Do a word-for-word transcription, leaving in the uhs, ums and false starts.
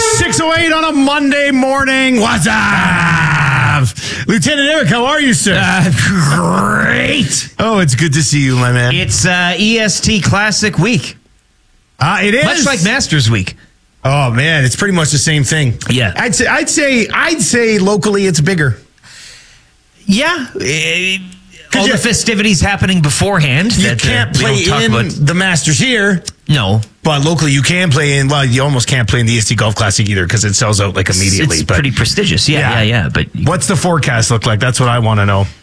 six oh eight on a Monday morning. What's up? Lieutenant Eric, how are you, sir? Uh, great. Oh, it's good to see you, my man. It's uh, E S T Classic Week. Uh, it is. Much like Masters Week. Oh, man, it's pretty much the same thing. Yeah. I'd say, I'd say, I'd say locally it's bigger. Yeah. Uh, all you, the festivities happening beforehand. You that, can't uh, play in about. the Masters here. No. But locally you can play in, well, you almost can't play in the E S T Golf Classic either because it sells out like immediately. It's but pretty prestigious. Yeah, yeah, yeah. yeah but what's the forecast look like? That's what I want to know.